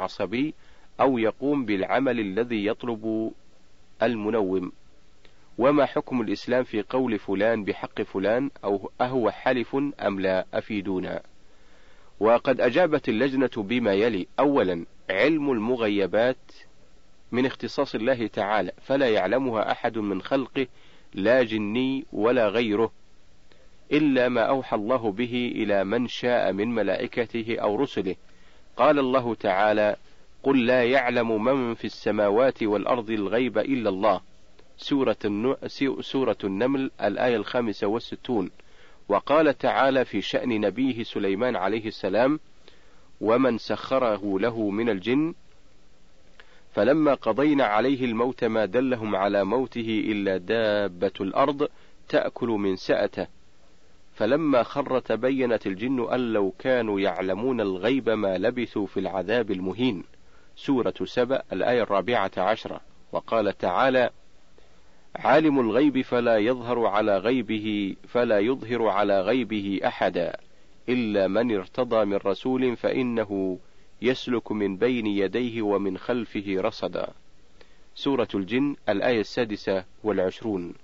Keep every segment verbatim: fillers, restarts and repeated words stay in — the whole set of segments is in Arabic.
عصبي أو يقوم بالعمل الذي يطلب المنوم. وما حكم الإسلام في قول فلان بحق فلان، أو أهو حلف أم لا؟ أفيدونا. وقد أجابت اللجنة بما يلي: أولا، علم المغيبات من اختصاص الله تعالى، فلا يعلمها أحد من خلقه لا جني ولا غيره، إلا ما أوحى الله به إلى من شاء من ملائكته أو رسله. قال الله تعالى: قل لا يعلم من في السماوات والأرض الغيب إلا الله. سورة, سورة النمل الآية الخامسة والستون. وقال تعالى في شأن نبيه سليمان عليه السلام: ومن سخره له من الجن فلما قضينا عليه الموت ما دلهم على موته إلا دابة الأرض تأكل من سأته فلما خر تبينت الجن أن لو كانوا يعلمون الغيب ما لبثوا في العذاب المهين. سورة سبأ الآية الرابعة عشرة. وقال تعالى: عالم الغيب فلا يظهر على غيبه فلا يظهر على غيبه أحدا إلا من ارتضى من رسول فإنه يسلك من بين يديه ومن خلفه رصدا. سورة الجن الآية السادسة والعشرون.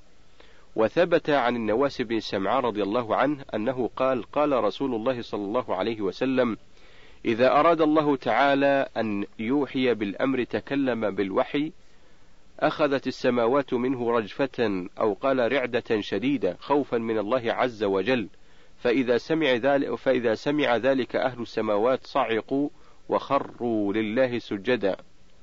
وثبت عن النواس بن سمعان رضي الله عنه أنه قال: قال رسول الله صلى الله عليه وسلم: إذا أراد الله تعالى أن يوحي بالأمر تكلم بالوحي أخذت السماوات منه رجفة، أو قال رعدة شديدة، خوفا من الله عز وجل، فإذا سمع ذلك, فإذا سمع ذلك أهل السماوات صعقوا وخروا لله سجدا،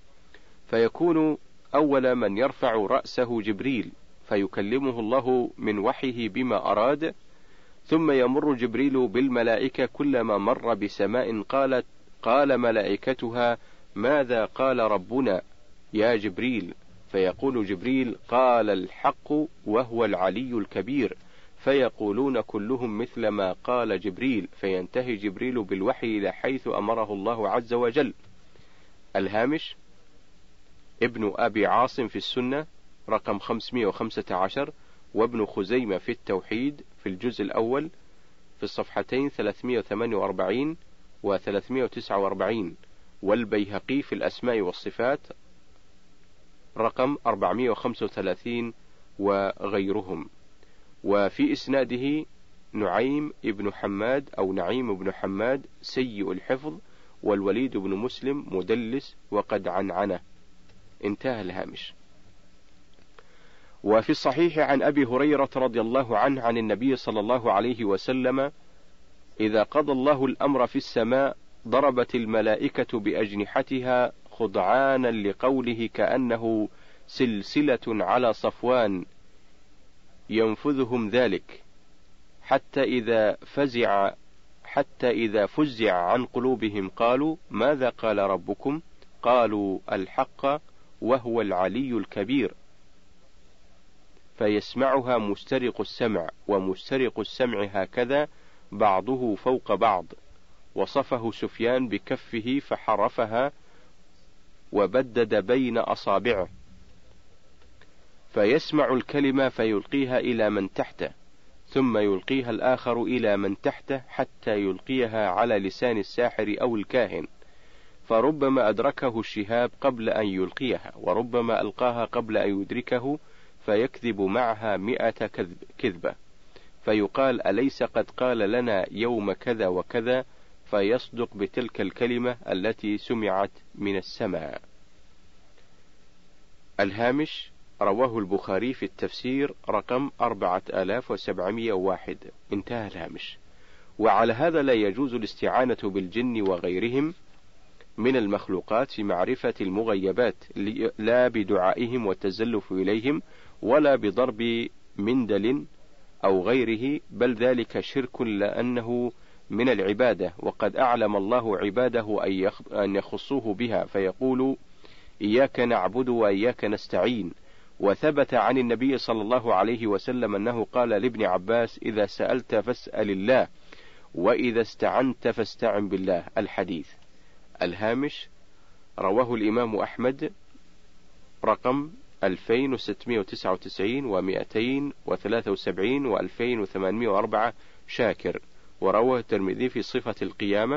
فيكون أول من يرفع رأسه جبريل فيكلمه الله من وحيه بما أراد، ثم يمر جبريل بالملائكة كلما مر بسماء قالت قال ملائكتها: ماذا قال ربنا يا جبريل؟ فيقول جبريل: قال الحق وهو العلي الكبير، فيقولون كلهم مثل ما قال جبريل، فينتهي جبريل بالوحي إلى حيث أمره الله عز وجل. الهامش: ابن أبي عاصم في السنة رقم خمسمائة وخمسة عشر، وابن خزيمة في التوحيد في الجزء الأول في الصفحتين ثلاثمائة وثمانية وأربعين و ثلاثمائة وتسعة وأربعين، والبيهقي في الأسماء والصفات رقم أربعمائة وخمسة وثلاثين وغيرهم. وفي إسناده نعيم ابن حماد أو نعيم بن حماد سيء الحفظ، والوليد بن مسلم مدلس وقد عنعنه. انتهى الهامش. وفي الصحيح عن أبي هريرة رضي الله عنه عن النبي صلى الله عليه وسلم: إذا قضى الله الأمر في السماء ضربت الملائكة بأجنحتها خضعانا لقوله كأنه سلسلة على صفوان ينفذهم ذلك، حتى إذا فزع حتى إذا فزع عن قلوبهم قالوا: ماذا قال ربكم؟ قالوا: الحق وهو العلي الكبير، فيسمعها مسترق السمع، ومسترق السمع هكذا بعضه فوق بعض. وصفه سفيان بكفه فحرفها وبدد بين أصابعه، فيسمع الكلمة فيلقيها إلى من تحته، ثم يلقيها الآخر إلى من تحته، حتى يلقيها على لسان الساحر أو الكاهن، فربما أدركه الشهاب قبل أن يلقيها، وربما ألقاها قبل أن يدركه، فيكذب معها مئة كذب كذبة، فيقال: أليس قد قال لنا يوم كذا وكذا؟ فيصدق بتلك الكلمة التي سمعت من السماء. الهامش: رواه البخاري في التفسير رقم أربعة آلاف وسبعمائة وواحد. انتهى الهامش. وعلى هذا لا يجوز الاستعانة بالجن وغيرهم من المخلوقات في معرفة المغيبات، لا بدعائهم والتزلف إليهم، ولا بضرب مندل أو غيره، بل ذلك شرك لأنه من العبادة، وقد أعلم الله عباده أن يخصوه بها، فيقول: إياك نعبد وإياك نستعين. وثبت عن النبي صلى الله عليه وسلم أنه قال لابن عباس: إذا سألت فاسأل الله، وإذا استعنت فاستعن بالله. الحديث. الهامش: رواه الإمام أحمد رقم ألفين وستمائة وتسعة وتسعين ومئتين وثلاثة وسبعين وألفين وثمانمائة وأربعة شاكر. ورواه الترمذي في صفة القيامة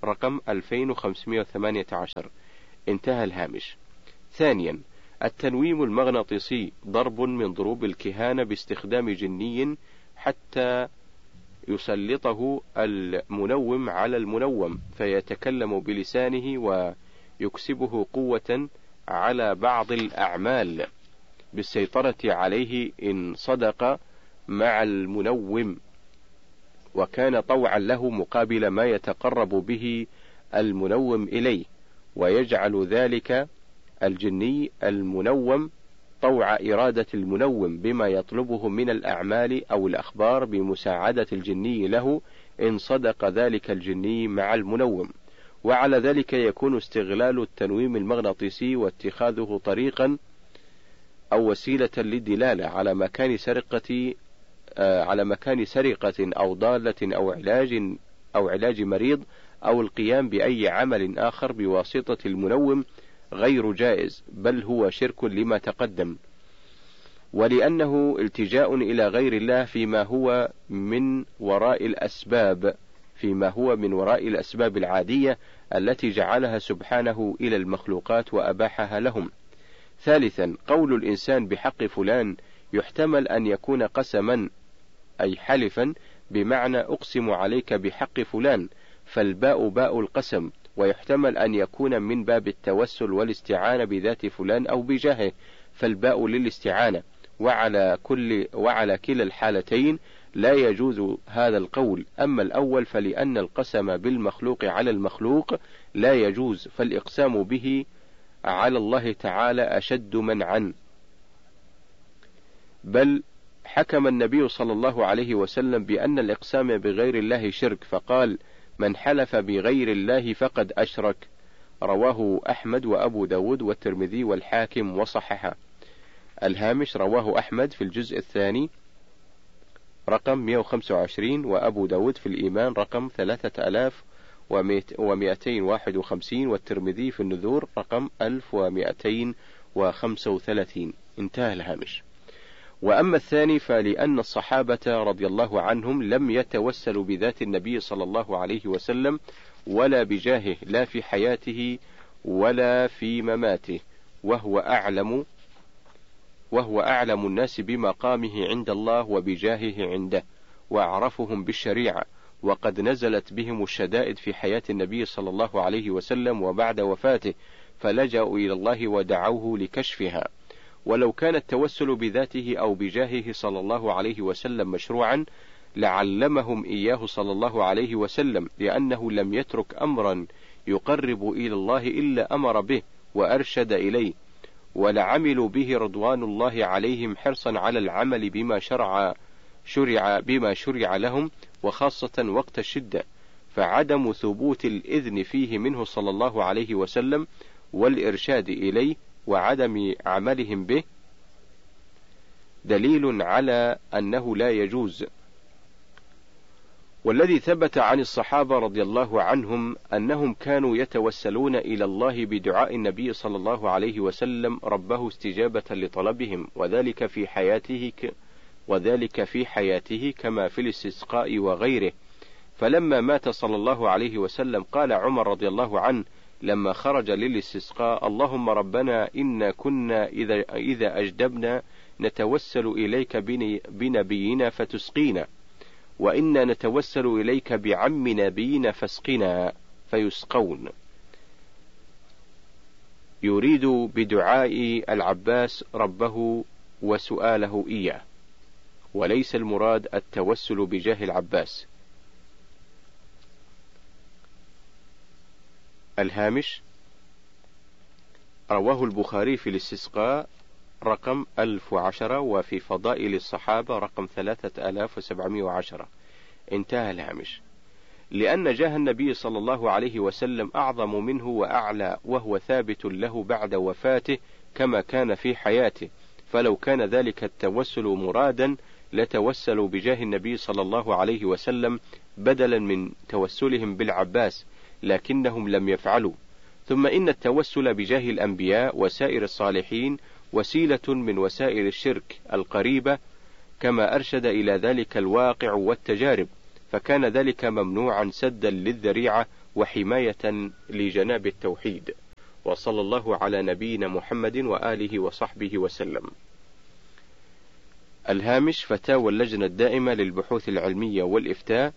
رقم ألفين وخمسمائة وثمانية عشر. انتهى الهامش. ثانيا، التنويم المغناطيسي ضرب من ضروب الكهانة باستخدام جني حتى يسلطه المنوم على المنوم فيتكلم بلسانه ويكسبه قوة على بعض الأعمال بالسيطرة عليه إن صدق مع المنوم، وكان طوعا له مقابل ما يتقرب به المنوم إليه، ويجعل ذلك الجني المنوم طوع إرادة المنوم بما يطلبه من الأعمال أو الأخبار بمساعدة الجني له إن صدق ذلك الجني مع المنوم. وعلى ذلك يكون استغلال التنويم المغناطيسي واتخاذه طريقا أو وسيلة للدلالة على مكان سرقة آه على مكان سرقة أو ضالة أو علاج أو علاج مريض أو القيام بأي عمل آخر بواسطة المنوم غير جائز، بل هو شرك لما تقدم، ولأنه التجاء إلى غير الله فيما هو من وراء الأسباب فيما هو من وراء الأسباب العادية التي جعلها سبحانه إلى المخلوقات وأباحها لهم. ثالثا، قول الإنسان بحق فلان يحتمل أن يكون قسما أي حلفا، بمعنى أقسم عليك بحق فلان، فالباء باء القسم، ويحتمل أن يكون من باب التوسل والاستعانة بذات فلان أو بجاهه، فالباء للاستعانة. وعلى كل وعلى كلا الحالتين لا يجوز هذا القول. أما الأول فلأن القسم بالمخلوق على المخلوق لا يجوز، فالإقسام به على الله تعالى أشد منعا. بل حكم النبي صلى الله عليه وسلم بأن الإقسام بغير الله شرك، فقال: من حلف بغير الله فقد أشرك. رواه أحمد وأبو داود والترمذي والحاكم وصححه. الهامش: رواه أحمد في الجزء الثاني رقم مئة وخمسة وعشرين، وأبو داود في الإيمان رقم ثلاثة آلاف ومئتين وواحد وخمسين، والترمذي في النذور رقم ألف ومئتين وخمسة وثلاثين. انتهى الهامش. وأما الثاني فلأن الصحابة رضي الله عنهم لم يتوسلوا بذات النبي صلى الله عليه وسلم ولا بجاهه، لا في حياته ولا في مماته، وهو أعلم وهو أعلم الناس بمقامه عند الله وبجاهه عنده، وأعرفهم بالشريعة، وقد نزلت بهم الشدائد في حياة النبي صلى الله عليه وسلم وبعد وفاته، فلجأوا إلى الله ودعوه لكشفها. ولو كان التوسل بذاته أو بجاهه صلى الله عليه وسلم مشروعا لعلمهم إياه صلى الله عليه وسلم، لأنه لم يترك أمرا يقرب إلى الله إلا أمر به وأرشد إليه، ولعملوا به رضوان الله عليهم حرصا على العمل بما شرع شرع بما شرع لهم، وخاصة وقت الشدة، فعدم ثبوت الإذن فيه منه صلى الله عليه وسلم والإرشاد إليه وعدم عملهم به دليل على أنه لا يجوز. والذي ثبت عن الصحابة رضي الله عنهم أنهم كانوا يتوسلون إلى الله بدعاء النبي صلى الله عليه وسلم ربه استجابة لطلبهم، وذلك في حياته ك... وذلك في حياته كما في الاستسقاء وغيره. فلما مات صلى الله عليه وسلم قال عمر رضي الله عنه لما خرج للاستسقاء: اللهم ربنا إنا كنا إذا, إذا أجدبنا نتوسل إليك بنبينا فتسقينا، وإنا نتوسل إليك بعم نبينا فاسقنا، فيسقون. يريد بدعاء العباس ربه وسؤاله إياه، وليس المراد التوسل بجاه العباس. الهامش: رواه البخاري في الاستسقاء رقم ألف وعشرة، وفي فضائل الصحابة رقم ثلاثة آلاف وسبعمائة وعشرة. انتهى الهامش. لأن جاه النبي صلى الله عليه وسلم أعظم منه وأعلى، وهو ثابت له بعد وفاته كما كان في حياته، فلو كان ذلك التوسل مرادا لتوسلوا بجاه النبي صلى الله عليه وسلم بدلا من توسلهم بالعباس، لكنهم لم يفعلوا. ثم إن التوسل بجاه الأنبياء وسائر الصالحين وسيلة من وسائل الشرك القريبة، كما أرشد إلى ذلك الواقع والتجارب، فكان ذلك ممنوعا سدا للذريعة وحماية لجناب التوحيد. وصلى الله على نبينا محمد وآله وصحبه وسلم. الهامش: فتاوى اللجنة الدائمة للبحوث العلمية والإفتاء،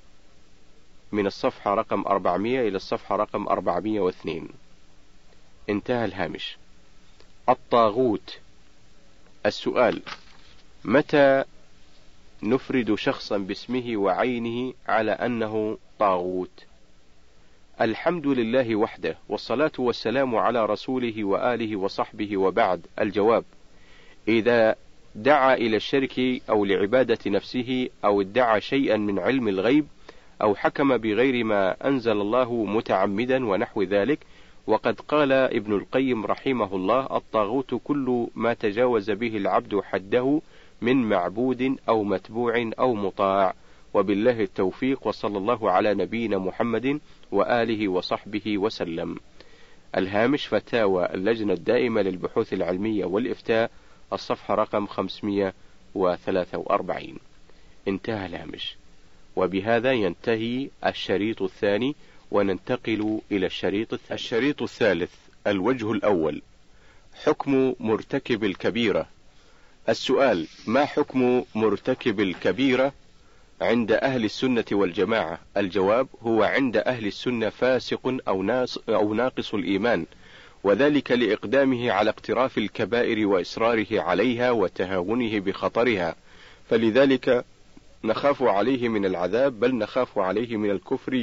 من الصفحة رقم أربعمائة إلى الصفحة رقم أربعمائة واثنين. انتهى الهامش. الطاغوت. السؤال: متى نفرد شخصا باسمه وعينه على أنه طاغوت؟ الحمد لله وحده، والصلاة والسلام على رسوله وآله وصحبه، وبعد. الجواب: إذا دعا إلى الشرك أو لعبادة نفسه، أو ادعى شيئا من علم الغيب، أو حكم بغير ما أنزل الله متعمدا ونحو ذلك. وقد قال ابن القيم رحمه الله: الطاغوت كل ما تجاوز به العبد حده من معبود أو متبوع أو مطاع. وبالله التوفيق، وصلى الله على نبينا محمد وآله وصحبه وسلم. الهامش: فتاوى اللجنة الدائمة للبحوث العلمية والإفتاء، الصفحة رقم خمسمائة وثلاثة وأربعين. انتهى الهامش. وبهذا ينتهي الشريط الثاني، وننتقل إلى الشريط الثالث. الشريط الثالث. الوجه الأول: حكم مرتكب الكبيرة. السؤال: ما حكم مرتكب الكبيرة عند أهل السنة والجماعة؟ الجواب: هو عند أهل السنة فاسق أو, ناس أو ناقص الإيمان، وذلك لإقدامه على اقتراف الكبائر وإصراره عليها وتهاونه بخطرها، فلذلك نخاف عليه من العذاب، بل نخاف عليه من الكفر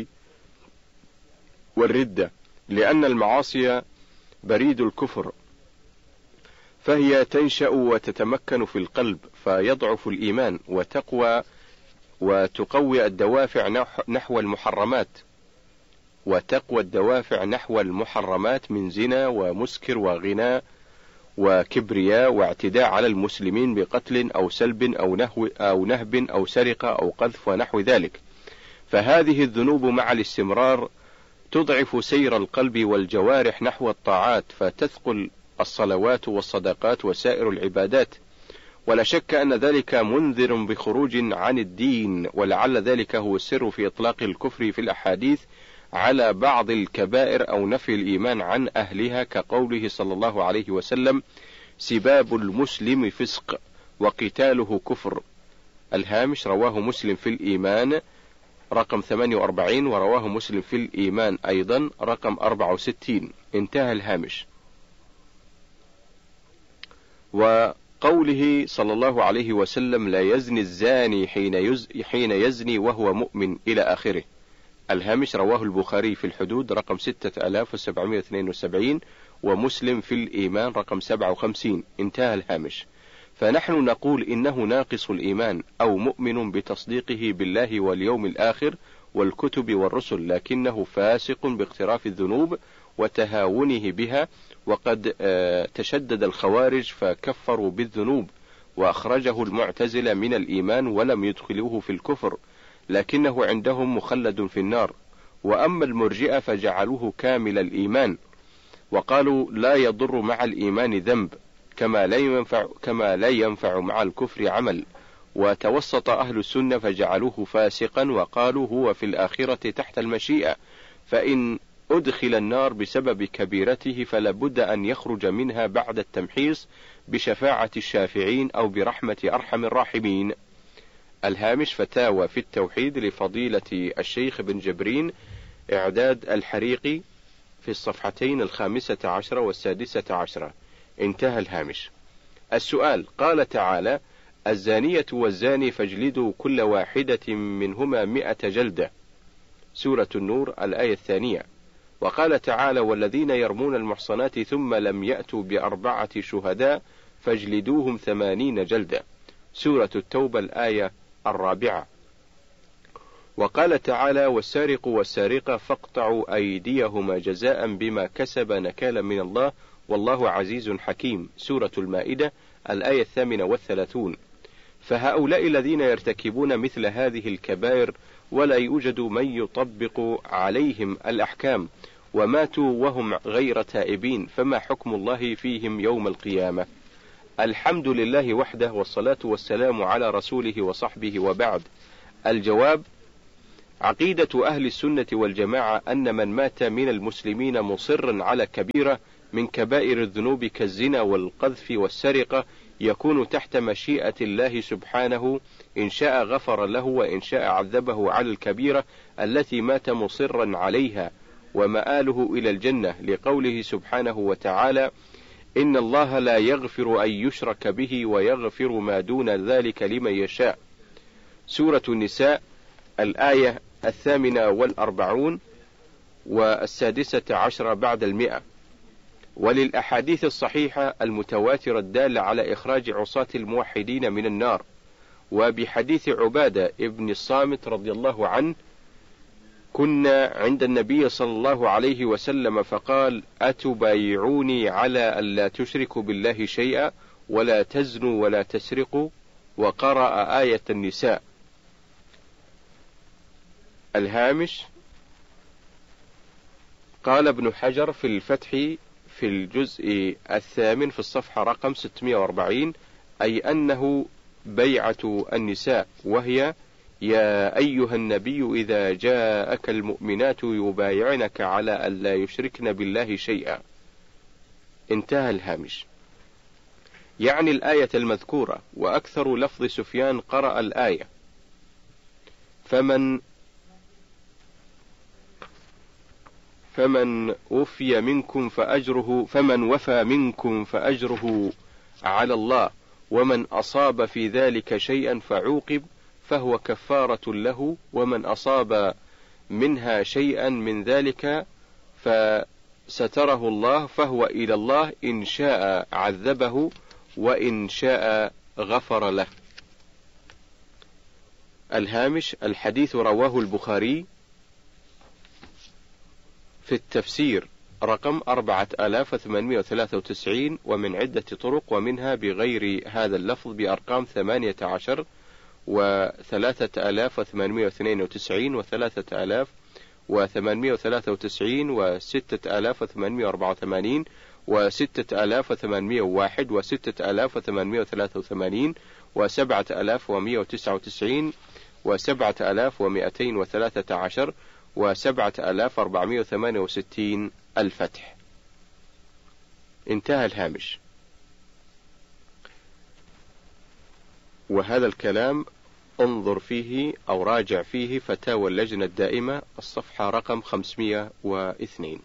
والردة، لأن المعاصي بريد الكفر، فهي تنشأ وتتمكن في القلب، فيضعف الإيمان وتقوى وتقوي الدوافع نحو المحرمات وتقوى الدوافع نحو المحرمات من زنا ومسكر وغناء وكبرياء واعتداء على المسلمين بقتل أو سلب أو نهو أو نهب أو سرقة أو قذف ونحو ذلك. فهذه الذنوب مع الاستمرار تضعف سير القلب والجوارح نحو الطاعات، فتثقل الصلوات والصدقات وسائر العبادات، ولا شك أن ذلك منذر بخروج عن الدين، ولعل ذلك هو السر في إطلاق الكفر في الأحاديث على بعض الكبائر أو نفي الإيمان عن أهلها، كقوله صلى الله عليه وسلم: سباب المسلم فسق وقتاله كفر. الهامش: رواه مسلم في الإيمان رقم ثمانية وأربعين، ورواه مسلم في الإيمان أيضا رقم أربعة وستين. انتهى الهامش. وقوله صلى الله عليه وسلم: لا يزني الزاني حين, يز حين يزني وهو مؤمن، إلى آخره. الهامش: رواه البخاري في الحدود رقم ستة آلاف وسبعمائة واثنين وسبعين، ومسلم في الإيمان رقم سبعة وخمسين. انتهى الهامش. فنحن نقول إنه ناقص الإيمان أو مؤمن بتصديقه بالله واليوم الآخر والكتب والرسل، لكنه فاسق باقتراف الذنوب وتهاونه بها. وقد تشدد الخوارج فكفروا بالذنوب، وأخرجه المعتزلة من الإيمان ولم يدخلوه في الكفر، لكنه عندهم مخلد في النار. وأما المرجئة فجعلوه كامل الإيمان، وقالوا لا يضر مع الإيمان ذنب، كما لا ينفع, كما لا ينفع مع الكفر عمل. وتوسط أهل السنة فجعلوه فاسقا، وقالوا هو في الآخرة تحت المشيئة، فإن أدخل النار بسبب كبيرته فلا بد أن يخرج منها بعد التمحيص بشفاعة الشافعين أو برحمة أرحم الراحمين. الهامش: فتاوى في التوحيد لفضيلة الشيخ بن جبرين، إعداد الحريقي، في الصفحتين الخامسة عشرة والسادسة عشرة. انتهى الهامش. السؤال: قال تعالى: الزانية والزاني فاجلدوا كل واحدة منهما مئة جلدة، سورة النور الآية الثانية. وقال تعالى: والذين يرمون المحصنات ثم لم يأتوا بأربعة شهداء فاجلدوهم ثمانين جلدة، سورة التوبة الآية الرابعة. وقال تعالى: والسارق والسارقة فاقطعوا أيديهما جزاء بما كسب نكالا من الله والله عزيز حكيم، سورة المائدة الآية الثامنة والثلاثون. فهؤلاء الذين يرتكبون مثل هذه الكبائر ولا يوجد من يطبق عليهم الأحكام، وماتوا وهم غير تائبين، فما حكم الله فيهم يوم القيامة؟ الحمد لله وحده، والصلاة والسلام على رسوله وصحبه، وبعد. الجواب: عقيدة أهل السنة والجماعة أن من مات من المسلمين مصرا على كبيرة من كبائر الذنوب كالزنا والقذف والسرقة يكون تحت مشيئة الله سبحانه، إن شاء غفر له وإن شاء عذبه على الكبيرة التي مات مصرا عليها، ومآله إلى الجنة، لقوله سبحانه وتعالى: إن الله لا يغفر أن يشرك به ويغفر ما دون ذلك لمن يشاء. سورة النساء الآية الثامنة والأربعون والسادسة عشر بعد المئة. وللأحاديث الصحيحة المتواترة الدالة على إخراج عصاة الموحدين من النار. وبحديث عبادة ابن الصامت رضي الله عنه: كنا عند النبي صلى الله عليه وسلم فقال: أتبايعوني على ألا تشركوا بالله شيئا ولا تزنوا ولا تسرقوا، وقرأ آية النساء. الهامش: قال ابن حجر في الفتح في الجزء الثامن في الصفحة رقم ستمائة وأربعين: أي أنه بيعة النساء، وهي: يا أيها النبي إذا جاءك المؤمنات يبايعنك على ألا يشركن بالله شيئا. انتهى الهامش. يعني الآية المذكورة. وأكثر لفظ سفيان قرأ الآية: فمن فمن وفي منكم فأجره فمن وفى منكم فأجره على الله، ومن أصاب في ذلك شيئا فعوقب فهو كفارة له، ومن أصاب منها شيئا من ذلك فستره الله فهو إلى الله، إن شاء عذبه وإن شاء غفر له. الهامش: الحديث رواه البخاري في التفسير رقم أربعة آلاف وثمانمائة وثلاثة وتسعين ومن عدة طرق، ومنها بغير هذا اللفظ بأرقام ثمانية عشر وثلاثة آلاف وثمانمائة واثنين وتسعين وثلاثة آلاف وثمانمائة وثلاثة وتسعين وستة آلاف وثمانمائة وأربعة وثمانين وستة آلاف وثمانمائة وواحد وستة آلاف وثمانمائة وثلاثة وثمانين وسبعة آلاف ومائة وتسعة وتسعين وسبعة آلاف ومائتين وثلاثة عشر وسبعة آلاف وأربعمائة وثمانية وستين. الفتح. انتهى الهامش. وهذا الكلام انظر فيه أو راجع فيه فتاوى اللجنة الدائمة الصفحة رقم خمسمائة واثنين.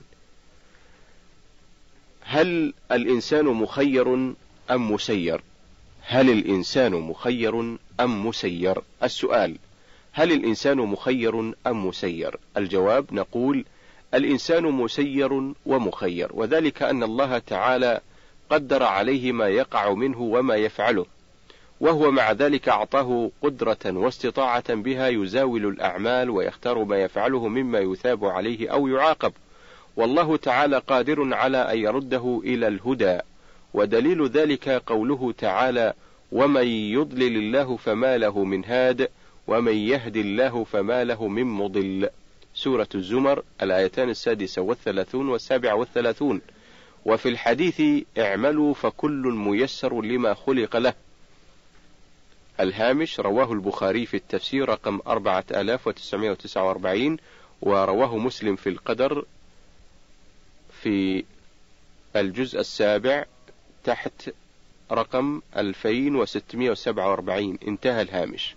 هل الإنسان مخير أم مسير؟ هل الإنسان مخير أم مسير؟ السؤال: هل الإنسان مخير أم مسير؟ الجواب: نقول الإنسان مسير ومخير، وذلك أن الله تعالى قدر عليه ما يقع منه وما يفعله، وهو مع ذلك أعطاه قدرة واستطاعة بها يزاول الأعمال ويختار ما يفعله مما يثاب عليه أو يعاقب، والله تعالى قادر على أن يرده إلى الهدى. ودليل ذلك قوله تعالى: ومن يضلل الله فما له من هاد ومن يهد الله فما له من مضل. سورة الزمر الآيتان السادسة والثلاثون والسابعة والثلاثون. وفي الحديث: اعملوا فكل ميسر لما خلق له. الهامش: رواه البخاري في التفسير رقم أربعة آلاف وتسعمائة وتسعة وأربعين، ورواه مسلم في القدر في الجزء السابع تحت رقم ألفين وستمائة وسبعة وأربعين. انتهى الهامش.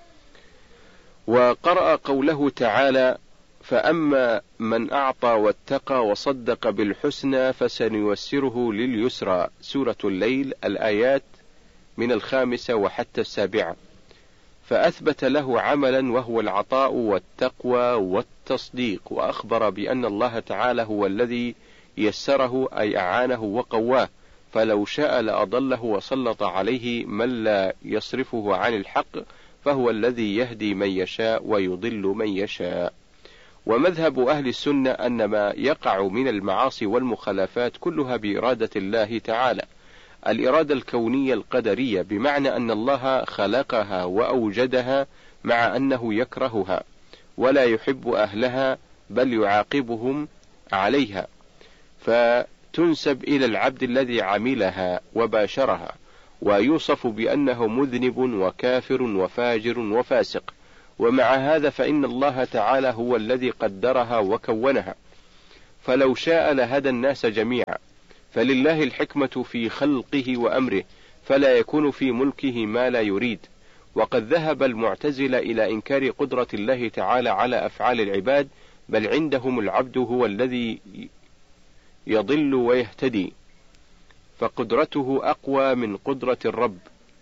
وقرأ قوله تعالى: فأما من أعطى واتقى وصدق بالحسنى فسنيسره لليسرى. سورة الليل الآيات من الخامسة وحتى السابعة. فأثبت له عملا وهو العطاء والتقوى والتصديق، وأخبر بأن الله تعالى هو الذي يسره أي أعانه وقواه، فلو شاء لأضله وسلط عليه من لا يصرفه عن الحق، فهو الذي يهدي من يشاء ويضل من يشاء. ومذهب أهل السنة أن ما يقع من المعاصي والمخالفات كلها بإرادة الله تعالى، الإرادة الكونية القدرية، بمعنى أن الله خلقها وأوجدها مع أنه يكرهها ولا يحب أهلها بل يعاقبهم عليها، فتنسب إلى العبد الذي عملها وباشرها، ويوصف بأنه مذنب وكافر وفاجر وفاسق، ومع هذا فإن الله تعالى هو الذي قدرها وكونها، فلو شاء لهدى الناس جميعا، فلله الحكمة في خلقه وأمره، فلا يكون في ملكه ما لا يريد. وقد ذهب المعتزلة إلى إنكار قدرة الله تعالى على أفعال العباد، بل عندهم العبد هو الذي يضل ويهتدي، فقدرته أقوى من قدرة الرب.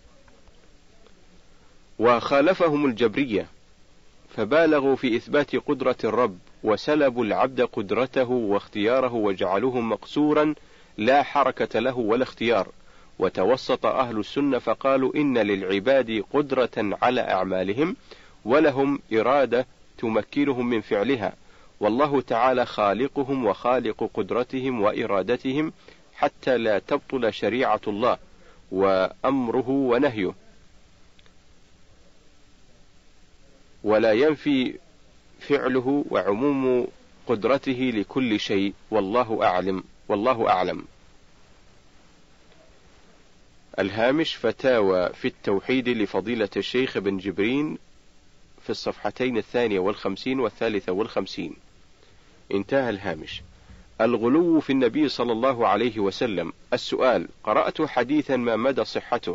وخالفهم الجبرية فبالغوا في إثبات قدرة الرب، وسلبوا العبد قدرته واختياره وجعلوه مقصورا لا حركة له ولا اختيار. وتوسط أهل السنة فقالوا إن للعباد قدرة على أعمالهم، ولهم إرادة تمكنهم من فعلها، والله تعالى خالقهم وخالق قدرتهم وإرادتهم، حتى لا تبطل شريعة الله وأمره ونهيه، ولا ينفي فعله وعموم قدرته لكل شيء، والله أعلم والله أعلم. الهامش: فتاوى في التوحيد لفضيلة الشيخ بن جبرين في الصفحتين الثانية والخمسين والثالثة والخمسين. انتهى الهامش. الغلو في النبي صلى الله عليه وسلم. السؤال: قرأت حديثا ما مدى صحته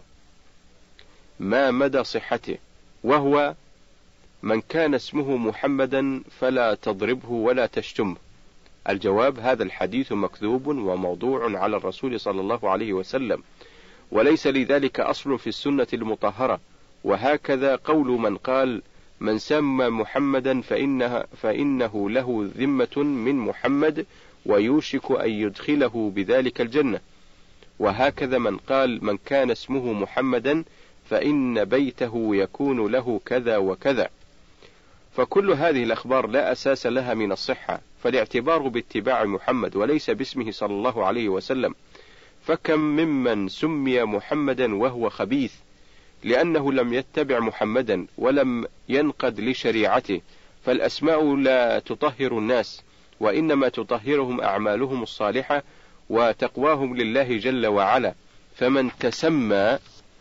ما مدى صحته وهو: من كان اسمه محمدا فلا تضربه ولا تشتمه. الجواب: هذا الحديث مكذوب وموضوع على الرسول صلى الله عليه وسلم، وليس لذلك أصل في السنة المطهرة. وهكذا قول من قال: من سمى محمدا فإنها فإنه له ذمة من محمد ويوشك أن يدخله بذلك الجنة. وهكذا من قال: من كان اسمه محمدا فإن بيته يكون له كذا وكذا. فكل هذه الأخبار لا أساس لها من الصحة، فالاعتبار باتباع محمد وليس باسمه صلى الله عليه وسلم. فكم ممن سمي محمدا وهو خبيث لأنه لم يتبع محمدا ولم ينقد لشريعته. فالأسماء لا تطهر الناس، وإنما تطهرهم أعمالهم الصالحة وتقواهم لله جل وعلا. فمن تسمى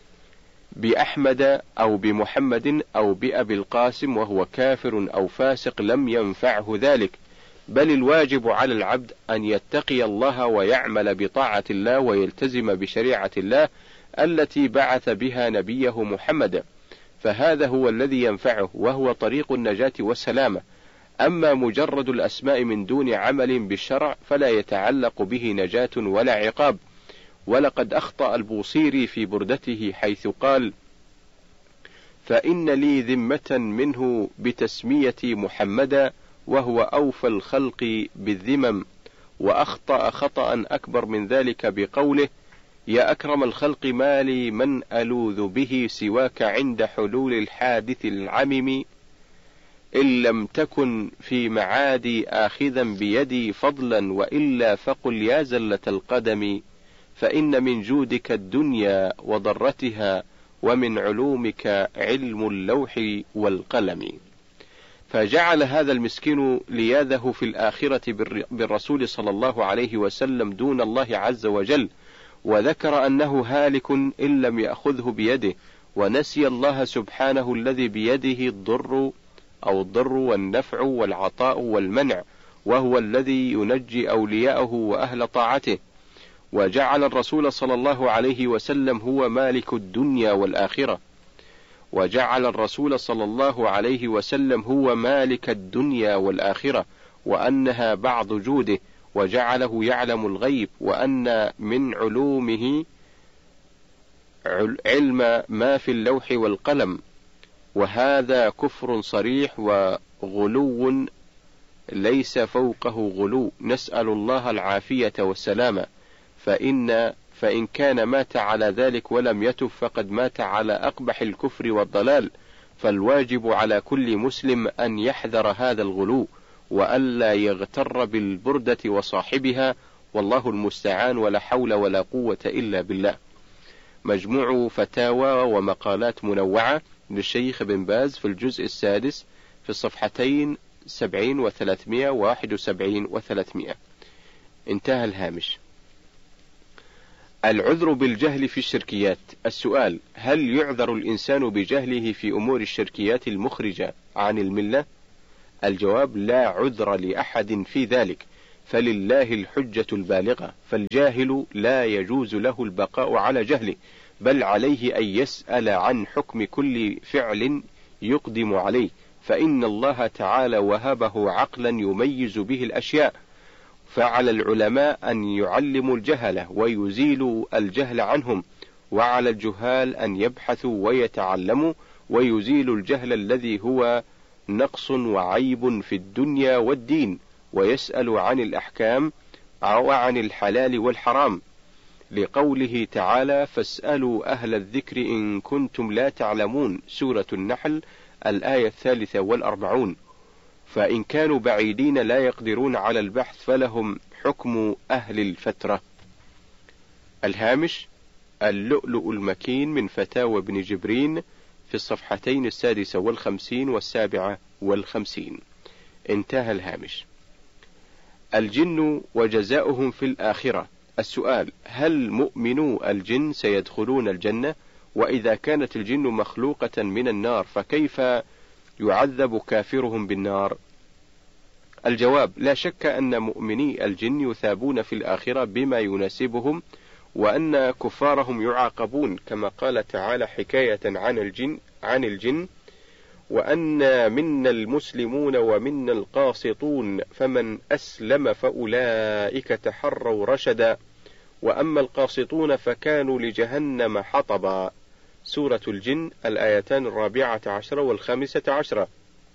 بأحمد أو بمحمد أو بأبي القاسم وهو كافر أو فاسق لم ينفعه ذلك، بل الواجب على العبد أن يتقي الله ويعمل بطاعة الله ويلتزم بشريعة الله التي بعث بها نبيه محمد، فهذا هو الذي ينفعه وهو طريق النجاة والسلامة. أما مجرد الأسماء من دون عمل بالشرع فلا يتعلق به نجاة ولا عقاب. ولقد أخطأ البوصيري في بردته حيث قال: فإن لي ذمة منه بتسميتي محمدا وهو أوفى الخلق بالذمم. وأخطأ خطأ أكبر من ذلك بقوله: يا أكرم الخلق ما لي من ألوذ به سواك عند حلول الحادث العمم، إن لم تكن في معادي آخذا بيدي فضلا وإلا فقل يا زلة القدم، فإن من جودك الدنيا وضرتها ومن علومك علم اللوح والقلم. فجعل هذا المسكين لياذه في الآخرة بالرسول صلى الله عليه وسلم دون الله عز وجل، وذكر أنه هالك إن لم يأخذه بيده، ونسي الله سبحانه الذي بيده الضر أو الضر والنفع والعطاء والمنع، وهو الذي ينجي أولياءه وأهل طاعته. وجعل الرسول صلى الله عليه وسلم هو مالك الدنيا والآخرة وجعل الرسول صلى الله عليه وسلم هو مالك الدنيا والآخرة وأنها بعض جوده، وجعله يعلم الغيب، وأن من علومه علم ما في اللوح والقلم. وهذا كفر صريح وغلو ليس فوقه غلو، نسأل الله العافية والسلامة. فإن فإن كان مات على ذلك ولم يتب فقد مات على أقبح الكفر والضلال. فالواجب على كل مسلم أن يحذر هذا الغلو وألا يغتر بالبردة وصاحبها، والله المستعان، ولا حول ولا قوة إلا بالله. مجموع فتاوى ومقالات منوعة للشيخ بن باز في الجزء السادس في الصفحتين سبعين وثلاثمائة وواحد وسبعين وثلاثمائة. انتهى الهامش. العذر بالجهل في الشركيات. السؤال: هل يعذر الإنسان بجهله في أمور الشركيات المخرجة عن الملة؟ الجواب: لا عذر لأحد في ذلك، فلله الحجة البالغة، فالجاهل لا يجوز له البقاء على جهله، بل عليه أن يسأل عن حكم كل فعل يقدم عليه، فإن الله تعالى وهبه عقلا يميز به الأشياء، فعلى العلماء أن يعلموا الجهلة ويزيلوا الجهل عنهم، وعلى الجهال أن يبحثوا ويتعلموا ويزيلوا الجهل الذي هو نقص وعيب في الدنيا والدين، ويسألوا عن الأحكام وعن الحلال والحرام، لقوله تعالى: فاسألوا أهل الذكر إن كنتم لا تعلمون، سورة النحل الآية الثالثة والأربعون. فإن كانوا بعيدين لا يقدرون على البحث فلهم حكم أهل الفترة. الهامش: اللؤلؤ المكين من فتاوى ابن جبرين في الصفحتين السادسة والخمسين والسابعة والخمسين. انتهى الهامش. الجن وجزاؤهم في الآخرة. السؤال: هل مؤمنو الجن سيدخلون الجنة؟ وإذا كانت الجن مخلوقة من النار فكيف يعذب كافرهم بالنار؟ الجواب: لا شك أن مؤمني الجن يثابون في الآخرة بما يناسبهم، وأن كفارهم يعاقبون، كما قال تعالى حكاية عن الجن عن الجن: وأن منا المسلمون ومنا القاسطون فمن أسلم فأولئك تحروا رشدا وأما القاسطون فكانوا لجهنم حطبا، سورة الجن الآيتان الرابعة عشرة والخامسة عشرة.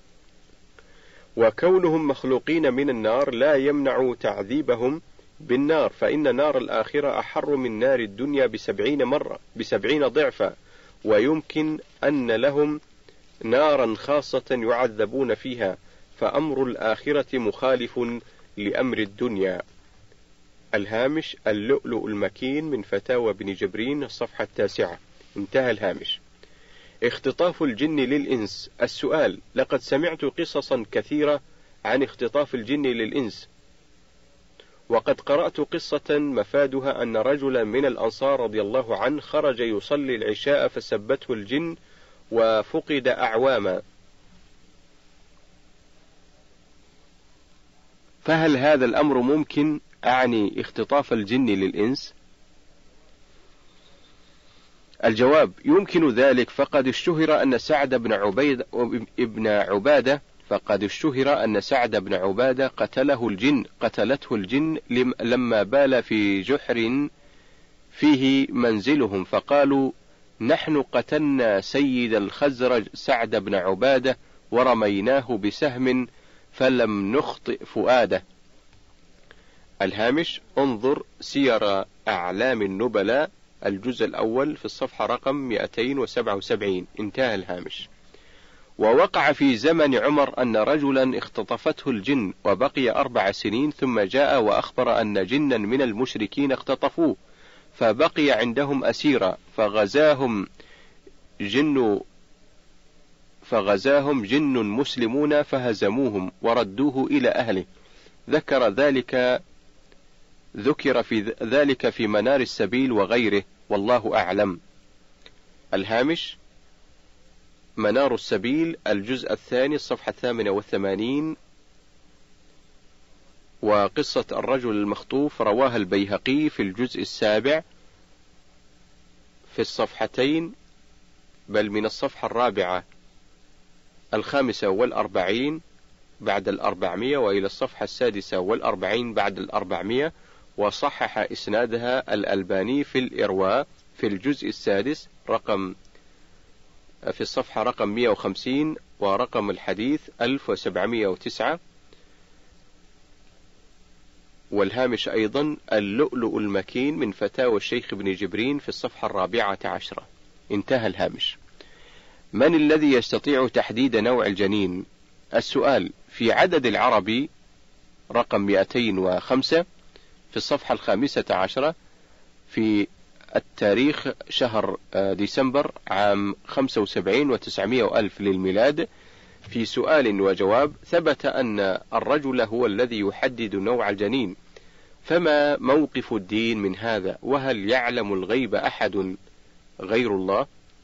وكونهم مخلوقين من النار لا يمنع تعذيبهم بالنار، فإن نار الآخرة أحر من نار الدنيا بسبعين مرة بسبعين ضعفا، ويمكن أن لهم نارا خاصة يعذبون فيها، فأمر الآخرة مخالف لأمر الدنيا. الهامش: اللؤلؤ المكين من فتاوى ابن جبرين الصفحة التاسعة. انتهى الهامش. اختطاف الجن للإنس. السؤال: لقد سمعت قصصا كثيرة عن اختطاف الجن للإنس، وقد قرأت قصة مفادها أن رجلا من الأنصار رضي الله عنه خرج يصلي العشاء فسبته الجن وفقد أعواما، فهل هذا الأمر ممكن؟ أعني اختطاف الجن للإنس. الجواب: يمكن ذلك، فقد اشتهر أن سعد بن عبيد ابن عبادة فقد اشتهر أن سعد بن عبادة قتله الجن قتلته الجن لما بال في جحر فيه منزلهم، فقالوا: نحن قتلنا سيد الخزرج سعد بن عبادة ورميناه بسهم فلم نخطئ فؤاده. الهامش: انظر سير أعلام النبلاء الجزء الأول في الصفحة رقم مئتين وسبعة وسبعين. انتهى الهامش. ووقع في زمن عمر أن رجلا اختطفته الجن وبقي أربع سنين، ثم جاء وأخبر أن جنا من المشركين اختطفوه، فبقي عندهم أسيرا، فغزاهم جن فغزاهم جن مسلمون فهزموهم وردوه إلى أهله. ذكر ذلك ذكر في ذلك في منار السبيل وغيره، والله أعلم. الهامش: منار السبيل الجزء الثاني الصفحة الثامنة والثمانين. وقصة الرجل المخطوف رواها البيهقي في الجزء السابع في الصفحتين، بل من الصفحة الرابعة الخامسة والأربعين بعد الأربعمية وإلى الصفحة السادسة والأربعين بعد الأربعمية، وصحح إسنادها الألباني في الإرواء في الجزء السادس رقم في الصفحة رقم مئة وخمسين ورقم الحديث ألف وسبعمئة وتسعة. والهامش أيضا: اللؤلؤ المكين من فتاوى الشيخ ابن جبرين في الصفحة الرابعة عشرة. انتهى الهامش. من الذي يستطيع تحديد نوع الجنين؟ السؤال: في عدد العربي رقم مئتين وخمسة في الصفحة الخامسة عشرة في التاريخ شهر ديسمبر عام خمسة وسبعين وتسعمائة ألف للميلاد، في سؤال وجواب ثبت أن الرجل هو الذي يحدد نوع الجنين، فما موقف الدين من هذا؟ وهل يعلم الغيب أحد غير الله؟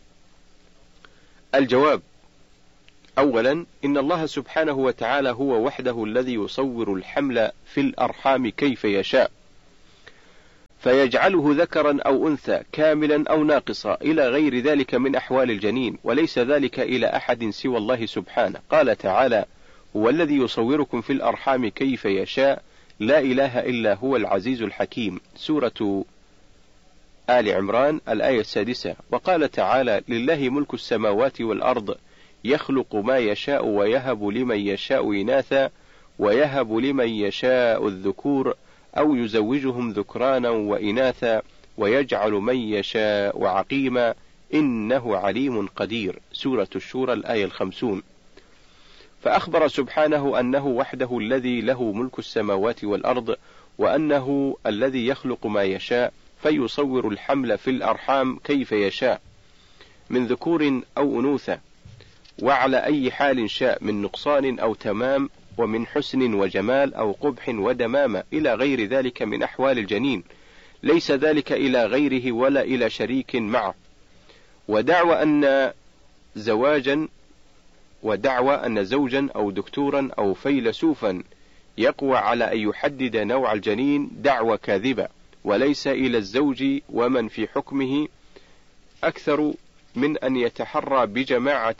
الجواب: أولا، إن الله سبحانه وتعالى هو وحده الذي يصور الحمل في الأرحام كيف يشاء، فيجعله ذكرا أو أنثى، كاملا أو ناقصا، إلى غير ذلك من أحوال الجنين، وليس ذلك إلى أحد سوى الله سبحانه. قال تعالى: هو الذي يصوركم في الأرحام كيف يشاء، لا إله إلا هو العزيز الحكيم. سورة آل عمران الآية السادسة. وقال تعالى: لله ملك السماوات والأرض يخلق ما يشاء ويهب لمن يشاء إناثا ويهب لمن يشاء الذكور أو يزوجهم ذكرانا وإناثا ويجعل من يشاء عقيما إنه عليم قدير. سورة الشورى الآية الخمسون. فأخبر سبحانه أنه وحده الذي له ملك السماوات والأرض، وأنه الذي يخلق ما يشاء، فيصور الحمل في الأرحام كيف يشاء من ذكور أو أنوثة، وعلى أي حال شاء، من نقصان أو تمام، ومن حسن وجمال أو قبح ودمامة، إلى غير ذلك من أحوال الجنين، ليس ذلك إلى غيره ولا إلى شريك معه. ودعوى أن زواجا ودعوى أن زوجا أو دكتورا أو فيلسوفا يقوى على أن يحدد نوع الجنين دعوى كاذبة، وليس إلى الزوج ومن في حكمه أكثر من أن يتحرى بجماعة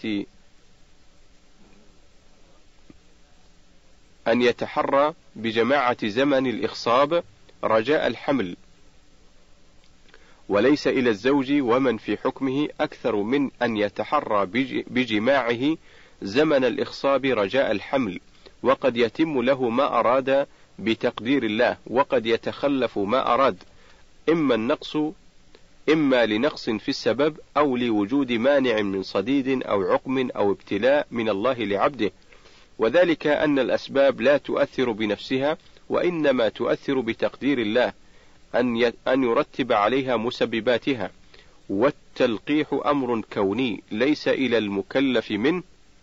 أن يتحرى بجماعة زمن الإخصاب رجاء الحمل، وليس إلى الزوج ومن في حكمه أكثر من أن يتحرى بجماعه زمن الإخصاب رجاء الحمل، وقد يتم له ما أراد بتقدير الله، وقد يتخلف ما أراد، إما النقص إما لنقص في السبب، أو لوجود مانع من صديد أو عقم أو ابتلاء من الله لعبده، وذلك أن الأسباب لا تؤثر بنفسها، وإنما تؤثر بتقدير الله أن أن يرتب عليها مسبباتها، والتلقيح أمر كوني ليس إلى المكلف منه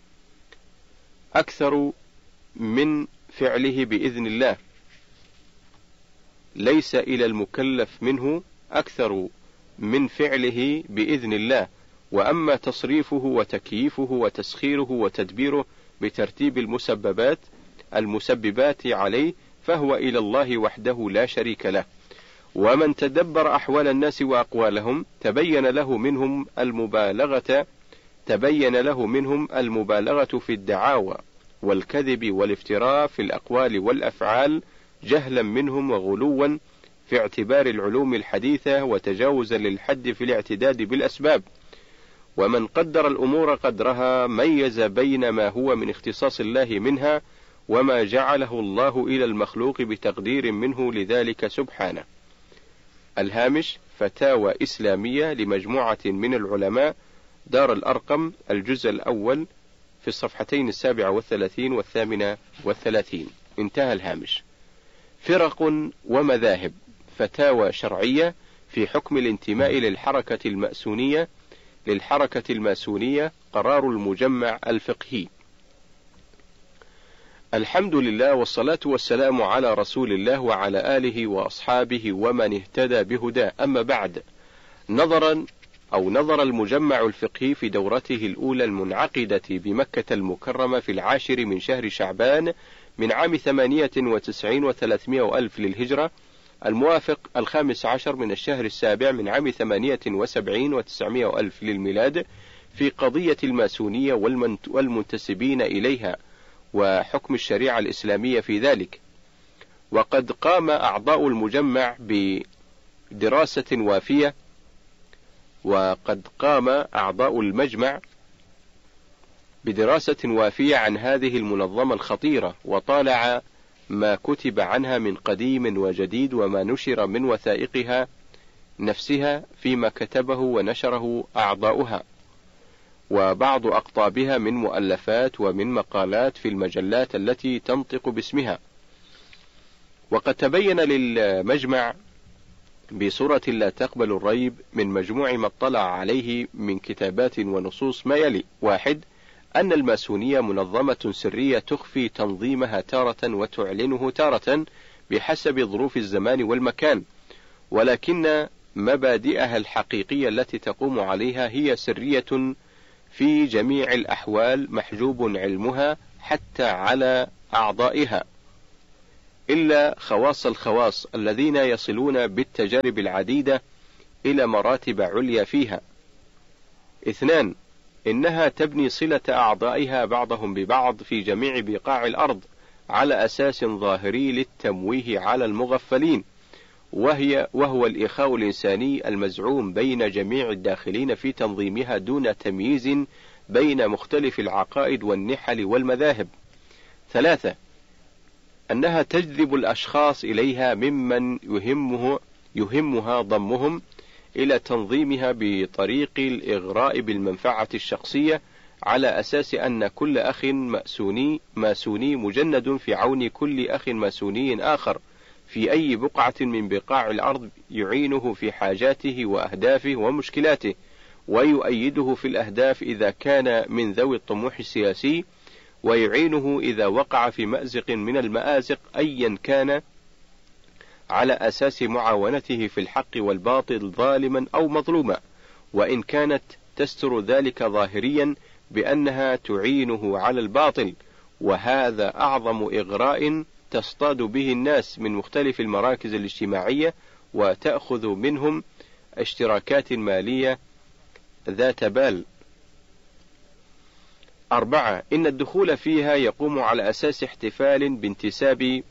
أكثر من فعله بإذن الله ليس إلى المكلف منه أكثر من فعله بإذن الله. وأما تصريفه وتكييفه وتسخيره وتدبيره بترتيب المسببات المسببات عليه فهو إلى الله وحده لا شريك له. ومن تدبر أحوال الناس وأقوالهم تبين له منهم المبالغة تبين له منهم المبالغة في الدعاوى والكذب والافتراء في الأقوال والأفعال، جهلا منهم وغلوا في اعتبار العلوم الحديثة، وتجاوزا للحد في الاعتداد بالأسباب. ومن قدر الأمور قدرها ميز بين ما هو من اختصاص الله منها وما جعله الله إلى المخلوق بتقدير منه لذلك سبحانه. الهامش: فتاوى إسلامية لمجموعة من العلماء، دار الأرقم، الجزء الأول، في الصفحتين السابعة والثلاثين والثامنة والثلاثين. انتهى الهامش. فرق ومذاهب. فتاوى شرعية في حكم الانتماء للحركة المأسونية للحركة الماسونية. قرار المجمع الفقهي. الحمد لله، والصلاة والسلام على رسول الله وعلى آله وأصحابه ومن اهتدى بهداه. أما بعد، نظرا أو نظر المجمع الفقهي في دورته الأولى المنعقدة بمكة المكرمة في العاشر من شهر شعبان من عام ثمانية وتسعين وثلاثمائة وألف للهجرة، الموافق الخامس عشر من الشهر السابع من عام ثمانية وسبعين وتسعمائة ألف للميلاد، في قضية الماسونية والمنتسبين إليها وحكم الشريعة الإسلامية في ذلك. وقد قام أعضاء المجمع بدراسة وافية وقد قام أعضاء المجمع بدراسة وافية عن هذه المنظمة الخطيرة، وطالع ما كتب عنها من قديم وجديد، وما نشر من وثائقها نفسها فيما كتبه ونشره أعضاؤها، وبعض أقطابها من مؤلفات ومن مقالات في المجلات التي تنطق باسمها. وقد تبين للمجمع بصورة لا تقبل الريب من مجموع ما اطلع عليه من كتابات ونصوص ما يلي: واحد، أن الماسونية منظمة سرية تخفي تنظيمها تارة وتعلنه تارة بحسب ظروف الزمان والمكان، ولكن مبادئها الحقيقية التي تقوم عليها هي سرية في جميع الأحوال، محجوب علمها حتى على أعضائها، إلا خواص الخواص الذين يصلون بالتجارب العديدة إلى مراتب عليا فيها. اثنان، إنها تبني صلة أعضائها بعضهم ببعض في جميع بقاع الأرض على أساس ظاهري للتمويه على المغفلين، وهي وهو الإخاء الإنساني المزعوم بين جميع الداخلين في تنظيمها دون تمييز بين مختلف العقائد والنحل والمذاهب. ثلاثة، أنها تجذب الأشخاص إليها ممن يهمه يهمها ضمهم إلى تنظيمها بطريق الإغراء بالمنفعة الشخصية، على أساس أن كل أخ ماسوني ماسوني مجند في عون كل أخ ماسوني آخر في أي بقعة من بقاع الأرض، يعينه في حاجاته وأهدافه ومشكلاته، ويؤيده في الأهداف إذا كان من ذوي الطموح السياسي، ويعينه إذا وقع في مأزق من المآزق أيا كان، على أساس معاونته في الحق والباطل ظالما أو مظلوما، وإن كانت تستر ذلك ظاهريا بأنها تعينه على الباطل. وهذا أعظم إغراء تصطاد به الناس من مختلف المراكز الاجتماعية، وتأخذ منهم اشتراكات مالية ذات بال. أربعة، إن الدخول فيها يقوم على أساس احتفال بانتساب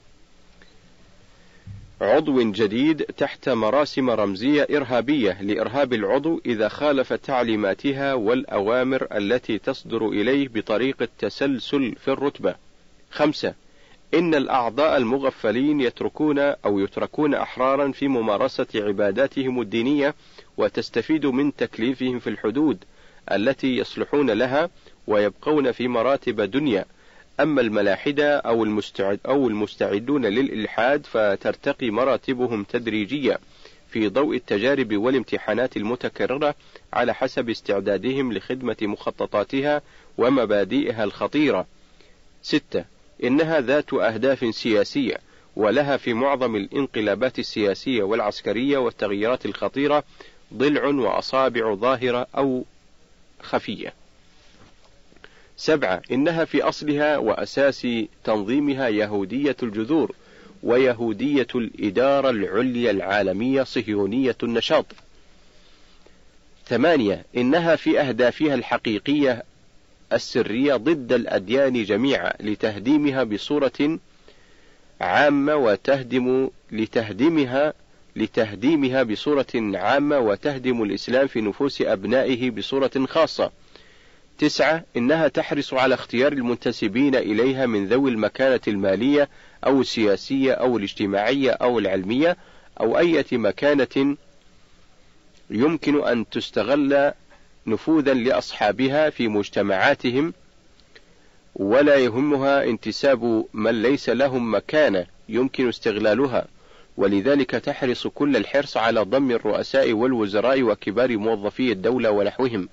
عضو جديد تحت مراسم رمزية إرهابية لإرهاب العضو إذا خالف تعليماتها والأوامر التي تصدر إليه بطريق التسلسل في الرتبة. خمسة، إن الأعضاء المغفلين يتركون أو يتركون أحرارا في ممارسة عباداتهم الدينية، وتستفيد من تكليفهم في الحدود التي يصلحون لها، ويبقون في مراتب دنيا. أما الملاحدة أو المستعد أو المستعدون للإلحاد فترتقي مراتبهم تدريجيا في ضوء التجارب والامتحانات المتكررة على حسب استعدادهم لخدمة مخططاتها ومبادئها الخطيرة. ستة، إنها ذات أهداف سياسية، ولها في معظم الانقلابات السياسية والعسكرية والتغييرات الخطيرة ضلع وأصابع ظاهرة أو خفية. سبعة، إنها في أصلها وأساس تنظيمها يهودية الجذور، ويهودية الإدارة العليا العالمية صهيونية النشاط. ثمانية، إنها في أهدافها الحقيقية السرية ضد الأديان جميعا لتهديمها بصورة عامة وتهدم لتهديمها لتهديمها بصورة عامة وتهدم الإسلام في نفوس أبنائه بصورة خاصة. تسعة، إنها تحرص على اختيار المنتسبين إليها من ذوي المكانة المالية أو السياسية أو الاجتماعية أو العلمية أو أي مكانة يمكن أن تستغل نفوذا لأصحابها في مجتمعاتهم، ولا يهمها انتساب من ليس لهم مكانة يمكن استغلالها، ولذلك تحرص كل الحرص على ضم الرؤساء والوزراء وكبار موظفي الدولة ونحوهم.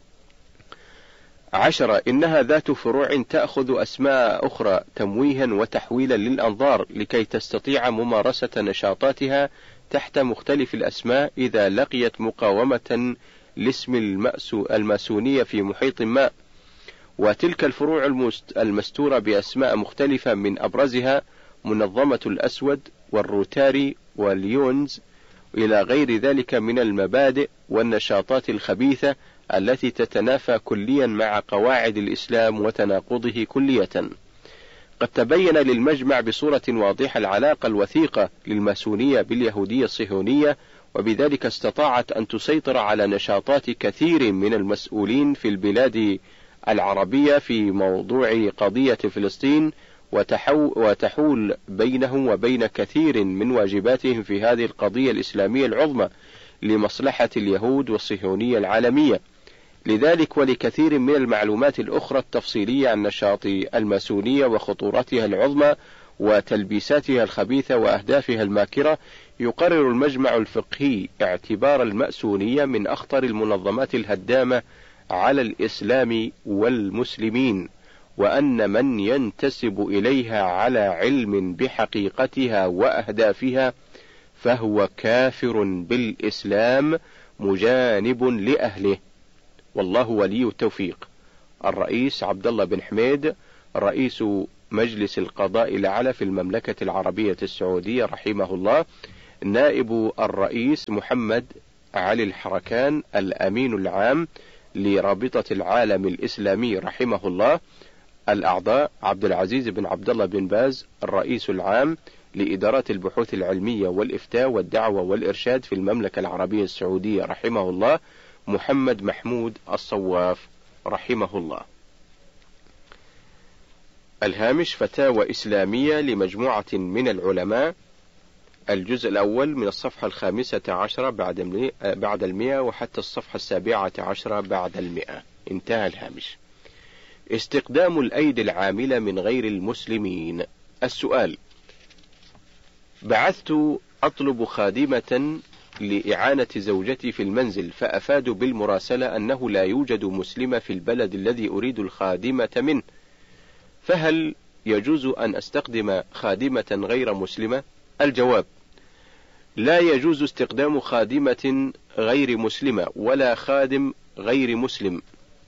عشرة، إنها ذات فروع تأخذ أسماء أخرى تمويها وتحويلا للأنظار لكي تستطيع ممارسة نشاطاتها تحت مختلف الأسماء إذا لقيت مقاومة لاسم الماسونية في محيط ما. وتلك الفروع المستورة بأسماء مختلفة من أبرزها منظمة الأسود والروتاري واليونز إلى غير ذلك من المبادئ والنشاطات الخبيثة التي تتنافى كليا مع قواعد الإسلام وتناقضه كلية. قد تبين للمجمع بصورة واضحة العلاقة الوثيقة للماسونية باليهودية الصهيونية، وبذلك استطاعت أن تسيطر على نشاطات كثير من المسؤولين في البلاد العربية في موضوع قضية فلسطين، وتحول بينهم وبين كثير من واجباتهم في هذه القضية الإسلامية العظمى لمصلحة اليهود والصهيونية العالمية. لذلك ولكثير من المعلومات الأخرى التفصيلية عن نشاط الماسونية وخطورتها العظمى وتلبيساتها الخبيثة وأهدافها الماكرة، يقرر المجمع الفقهي اعتبار الماسونية من أخطر المنظمات الهدامة على الإسلام والمسلمين، وأن من ينتسب إليها على علم بحقيقتها وأهدافها فهو كافر بالإسلام مجانب لأهله، والله ولي التوفيق. الرئيس عبد الله بن حميد رئيس مجلس القضاء الأعلى في المملكة العربية السعودية رحمه الله، نائب الرئيس محمد علي الحركان الأمين العام لرابطة العالم الإسلامي رحمه الله، الأعضاء عبد العزيز بن عبد الله بن باز الرئيس العام لإدارات البحوث العلمية والإفتاء والدعوة والإرشاد في المملكة العربية السعودية رحمه الله محمد محمود الصواف رحمه الله. الهامش: فتاوى إسلامية لمجموعة من العلماء، الجزء الأول من الصفحة الخامسة عشرة بعد بعد المئة وحتى الصفحة السابعة عشرة بعد المئة. انتهى الهامش. استقدام الأيدي العاملة من غير المسلمين. السؤال: بعثت أطلب خادمة لإعانة زوجتي في المنزل، فأفادوا بالمراسلة أنه لا يوجد مسلمة في البلد الذي أريد الخادمة منه، فهل يجوز أن أستخدم خادمة غير مسلمة؟ الجواب: لا يجوز استخدام خادمة غير مسلمة ولا خادم غير مسلم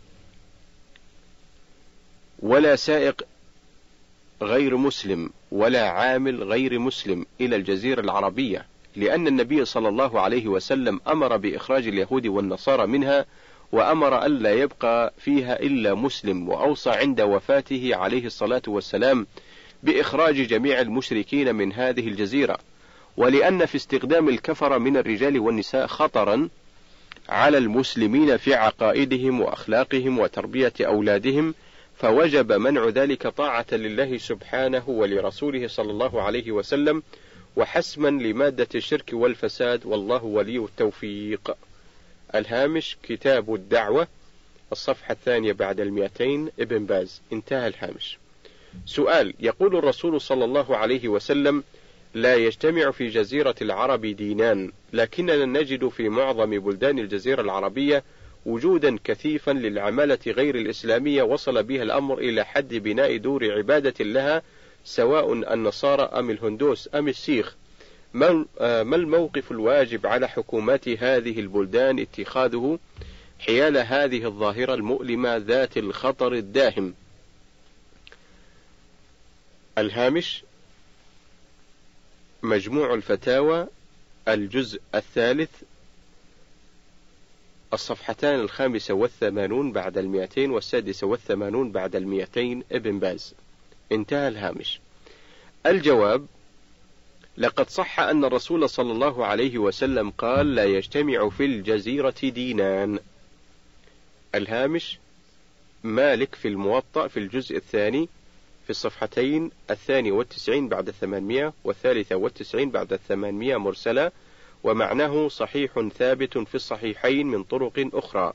ولا سائق غير مسلم ولا عامل غير مسلم إلى الجزيرة العربية، لأن النبي صلى الله عليه وسلم أمر بإخراج اليهود والنصارى منها، وأمر ألا يبقى فيها إلا مسلم، وأوصى عند وفاته عليه الصلاة والسلام بإخراج جميع المشركين من هذه الجزيرة، ولأن في استخدام الكفر من الرجال والنساء خطرا على المسلمين في عقائدهم وأخلاقهم وتربية أولادهم، فوجب منع ذلك طاعة لله سبحانه ولرسوله صلى الله عليه وسلم، وحسما لمادة الشرك والفساد، والله ولي التوفيق. الهامش: كتاب الدعوة، الصفحة الثانية بعد المئتين، ابن باز. انتهى الهامش. سؤال: يقول الرسول صلى الله عليه وسلم: لا يجتمع في جزيرة العرب دينان، لكننا نجد في معظم بلدان الجزيرة العربية وجودا كثيفا للعمالة غير الإسلامية، وصل بها الأمر إلى حد بناء دور عبادة لها، سواء النصارى أم الهندوس أم السيخ. ما الموقف الواجب على حكومات هذه البلدان اتخاذه حيال هذه الظاهرة المؤلمة ذات الخطر الداهم؟ الهامش: مجموع الفتاوى، الجزء الثالث، الصفحتان الخامسة والثمانون بعد المئتين والسادسة والثمانون بعد المئتين، ابن باز. انتهى الهامش. الجواب: لقد صح أن الرسول صلى الله عليه وسلم قال: لا يجتمع في الجزيرة دينان. الهامش: مالك في الموطأ في الجزء الثاني في الصفحتين الثاني والتسعين بعد الثمانمائة والثالثة والتسعين بعد الثمانمائة مرسلة، ومعناه صحيح ثابت في الصحيحين من طرق أخرى.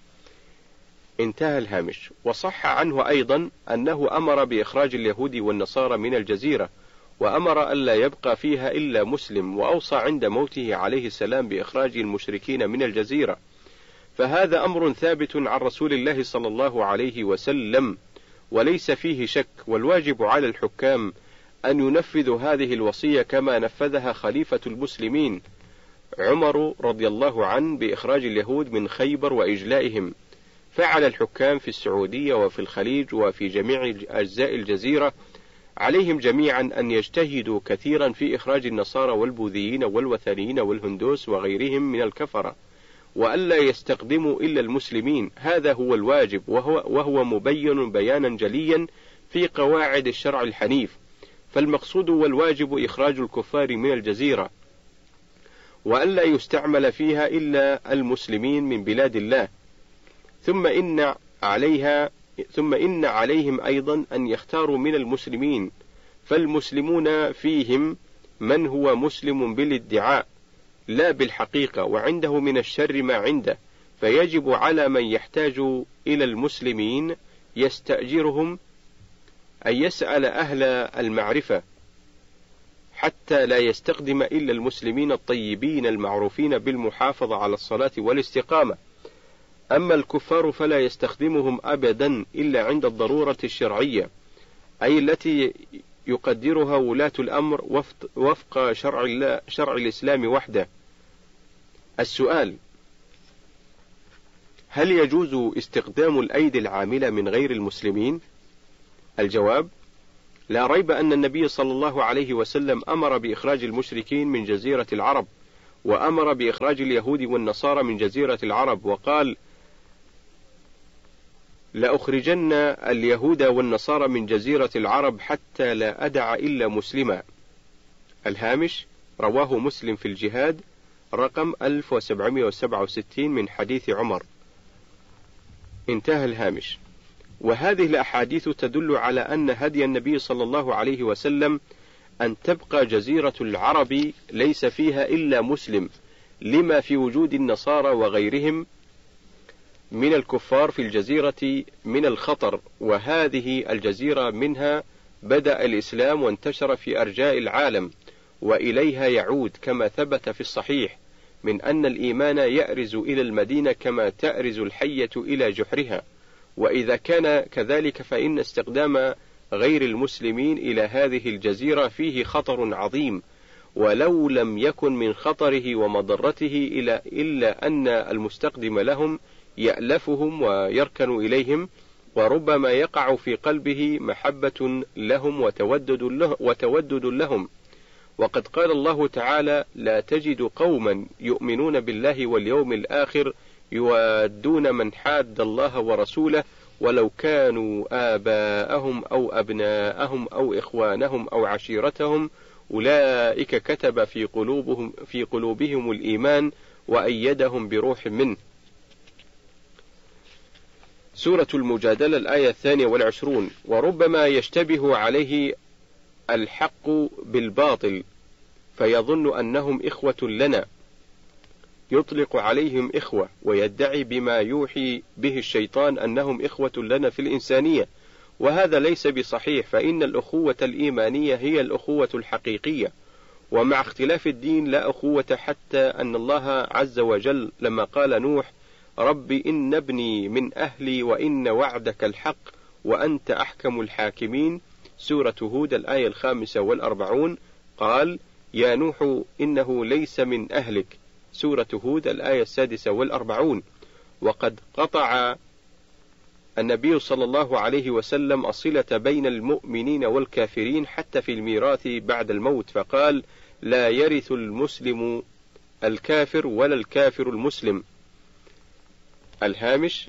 انتهى الهامش. وصح عنه أيضا أنه أمر بإخراج اليهود والنصارى من الجزيرة، وأمر ألا يبقى فيها إلا مسلم، وأوصى عند موته عليه السلام بإخراج المشركين من الجزيرة، فهذا أمر ثابت عن رسول الله صلى الله عليه وسلم وليس فيه شك، والواجب على الحكام أن ينفذوا هذه الوصية كما نفذها خليفة المسلمين عمر رضي الله عنه بإخراج اليهود من خيبر وإجلائهم. فعل الحكام في السعودية وفي الخليج وفي جميع أجزاء الجزيرة، عليهم جميعا أن يجتهدوا كثيرا في إخراج النصارى والبوذيين والوثنيين والهندوس وغيرهم من الكفرة، وألا يستخدموا إلا المسلمين. هذا هو الواجب، وهو, وهو مبين بيانا جليا في قواعد الشرع الحنيف. فالمقصود والواجب إخراج الكفار من الجزيرة، وألا يستعمل فيها إلا المسلمين من بلاد الله. ثم إن عليها ثم إن عليهم أيضا أن يختاروا من المسلمين، فالمسلمون فيهم من هو مسلم بالادعاء لا بالحقيقة، وعنده من الشر ما عنده، فيجب على من يحتاج إلى المسلمين يستأجرهم أن يسأل أهل المعرفة حتى لا يستخدم إلا المسلمين الطيبين المعروفين بالمحافظة على الصلاة والاستقامة. أما الكفار فلا يستخدمهم أبدا إلا عند الضرورة الشرعية، أي التي يقدرها ولاة الأمر وفق شرع, الله شرع الإسلام وحده. السؤال: هل يجوز استخدام الأيدي العاملة من غير المسلمين؟ الجواب: لا ريب أن النبي صلى الله عليه وسلم أمر بإخراج المشركين من جزيرة العرب، وأمر بإخراج اليهود والنصارى من جزيرة العرب، وقال: لأخرجن اليهود والنصارى من جزيرة العرب حتى لا أدع إلا مسلما. الهامش: رواه مسلم في الجهاد رقم ألف وسبعمائة وسبعة وستين من حديث عمر. انتهى الهامش. وهذه الأحاديث تدل على أن هدي النبي صلى الله عليه وسلم أن تبقى جزيرة العرب ليس فيها إلا مسلم، لما في وجود النصارى وغيرهم من الكفار في الجزيرة من الخطر، وهذه الجزيرة منها بدأ الإسلام وانتشر في أرجاء العالم، وإليها يعود كما ثبت في الصحيح من أن الإيمان يأرز إلى المدينة كما تأرز الحية إلى جحرها. وإذا كان كذلك فإن استخدام غير المسلمين إلى هذه الجزيرة فيه خطر عظيم، ولو لم يكن من خطره ومضرته إلا أن المستخدم لهم يألفهم ويركن إليهم، وربما يقع في قلبه محبة لهم وتودد, له وتودد لهم. وقد قال الله تعالى: لا تجد قوما يؤمنون بالله واليوم الآخر يوادون من حاد الله ورسوله ولو كانوا آباءهم أو أبناءهم أو إخوانهم أو عشيرتهم أولئك كتب في قلوبهم, في قلوبهم الإيمان وأيدهم بروح منه. سورة المجادلة الآية الثانية والعشرون. وربما يشتبه عليه الحق بالباطل فيظن أنهم إخوة لنا، يطلق عليهم إخوة ويدعي بما يوحي به الشيطان أنهم إخوة لنا في الإنسانية، وهذا ليس بصحيح، فإن الأخوة الإيمانية هي الأخوة الحقيقية، ومع اختلاف الدين لا أخوة، حتى أن الله عز وجل لما قال نوح: رب إن ابني من أهلي وإن وعدك الحق وأنت أحكم الحاكمين، سورة هود الآية الخامسة والأربعون، قال: يا نوح إنه ليس من أهلك، سورة هود الآية السادسة والأربعون. وقد قطع النبي صلى الله عليه وسلم الصلة بين المؤمنين والكافرين حتى في الميراث بعد الموت، فقال: لا يرث المسلم الكافر ولا الكافر المسلم. الهامش: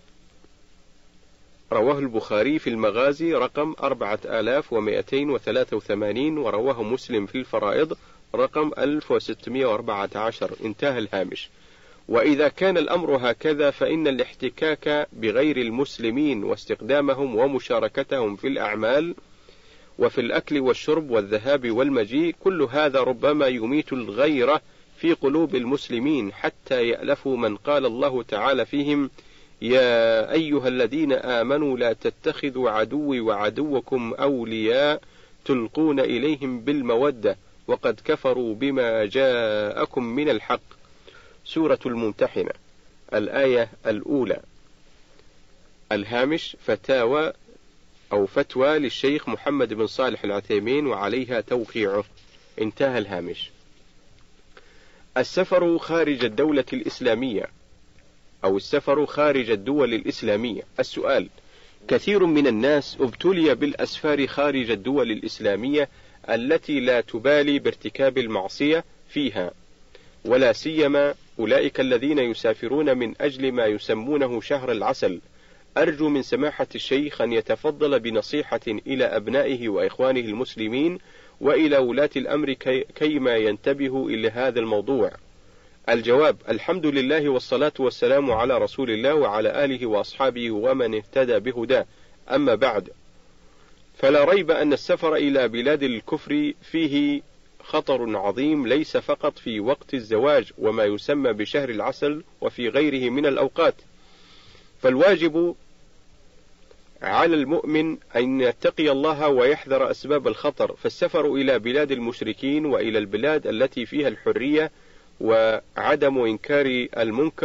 رواه البخاري في المغازي رقم أربعة آلاف ومائتين وثلاثة وثمانين، ورواه مسلم في الفرائض رقم ألف وستمائة وأربعة عشر. انتهى الهامش. وإذا كان الأمر هكذا فإن الاحتكاك بغير المسلمين واستخدامهم ومشاركتهم في الأعمال وفي الأكل والشرب والذهاب والمجيء، كل هذا ربما يميت الغيرة في قلوب المسلمين حتى يألفوا من قال الله تعالى فيهم: يا أيها الذين آمنوا لا تتخذوا عدوي وعدوكم أولياء تلقون إليهم بالمودة وقد كفروا بما جاءكم من الحق، سورة الممتحنة الآية الأولى. الهامش: فتاوى أو فتوى للشيخ محمد بن صالح العثيمين وعليها توقيعه. انتهى الهامش. السفر خارج الدولة الإسلامية أو السفر خارج الدول الإسلامية. السؤال: كثير من الناس ابتلي بالأسفار خارج الدول الإسلامية التي لا تبالي بارتكاب المعصية فيها، ولا سيما أولئك الذين يسافرون من أجل ما يسمونه شهر العسل. أرجو من سماحة الشيخ أن يتفضل بنصيحة إلى أبنائه وإخوانه المسلمين وإلى ولاة الأمر كي كيما ينتبهوا إلى هذا الموضوع. الجواب: الحمد لله والصلاة والسلام على رسول الله وعلى آله وأصحابه ومن اهتدى بهداه. أما بعد، فلا ريب أن السفر إلى بلاد الكفر فيه خطر عظيم، ليس فقط في وقت الزواج وما يسمى بشهر العسل وفي غيره من الأوقات، فالواجب على المؤمن أن يتقي الله ويحذر أسباب الخطر. فالسفر إلى بلاد المشركين وإلى البلاد التي فيها الحرية وعدم إنكار المنكر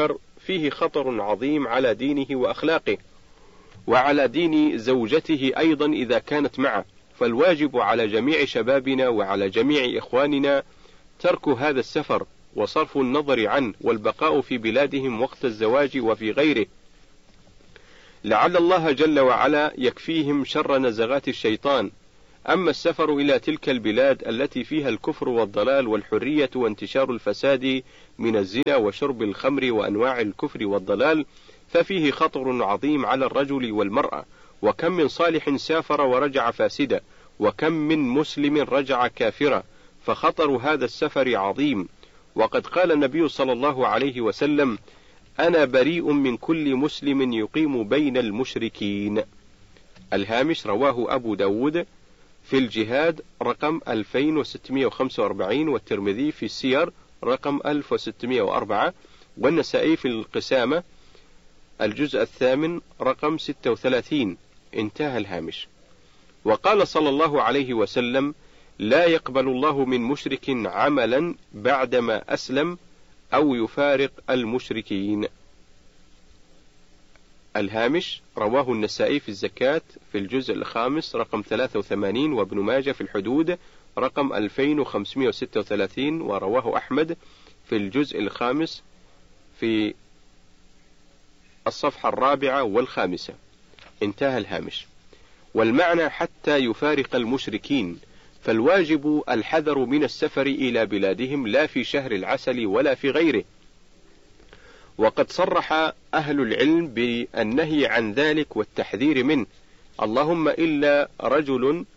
فيه خطر عظيم على دينه وأخلاقه، وعلى دين زوجته أيضا إذا كانت معه. فالواجب على جميع شبابنا وعلى جميع إخواننا ترك هذا السفر وصرف النظر عنه، والبقاء في بلادهم وقت الزواج وفي غيره، لعل الله جل وعلا يكفيهم شر نزغات الشيطان. أما السفر إلى تلك البلاد التي فيها الكفر والضلال والحرية وانتشار الفساد من الزنا وشرب الخمر وأنواع الكفر والضلال، ففيه خطر عظيم على الرجل والمرأة. وكم من صالح سافر ورجع فاسدا، وكم من مسلم رجع كافرا، فخطر هذا السفر عظيم. وقد قال النبي صلى الله عليه وسلم: أنا بريء من كل مسلم يقيم بين المشركين. الهامش: رواه أبو داود في الجهاد رقم ألفين وستمائة وخمسة وأربعين، والترمذي في السير رقم ألف وستمائة وأربعة، والنسائي في القسامة الجزء الثامن رقم ستة وثلاثين. انتهى الهامش. وقال صلى الله عليه وسلم: لا يقبل الله من مشرك عملا بعدما أسلم أو يفارق المشركين. الهامش: رواه النسائي في الزكاة في الجزء الخامس رقم ثلاثة وثمانين، وابن ماجه في الحدود رقم ألفين وخمسمائة وستة وثلاثين، ورواه أحمد في الجزء الخامس في الصفحة الرابعة والخامسة. انتهى الهامش. والمعنى حتى يفارق المشركين، فالواجب الحذر من السفر إلى بلادهم لا في شهر العسل ولا في غيره. وقد صرح أهل العلم بالنهي عن ذلك والتحذير منه، اللهم إلا رجل